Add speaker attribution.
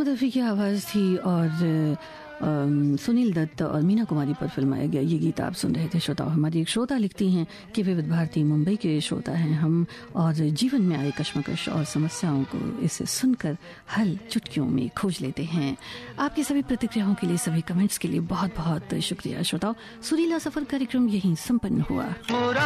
Speaker 1: मोहम्मद रफ़ी की आवाज़ थी और सुनील दत्त और मीना कुमारी पर फिल्माया गया ये गीत आप सुन रहे थे। श्रोता, हमारी एक श्रोता लिखती हैं कि विविध भारती मुंबई के श्रोता हैं हम और जीवन में आए कश्मकश और समस्याओं को इसे सुनकर हल चुटकियों में खोज लेते हैं। आपकी सभी प्रतिक्रियाओं के लिए, सभी कमेंट्स के लिए बहुत बहुत शुक्रिया। श्रोताओं, सुरीला सफर कार्यक्रम यहीं संपन्न हुआ।